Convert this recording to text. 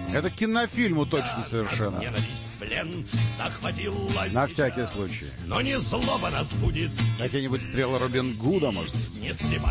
Это к кинофильму точно совершенно. Ненависть, плен захватила. На всякий случай. Но не злоба нас будет. Какие-нибудь стрелы Робин Гуда, может быть? Не слепая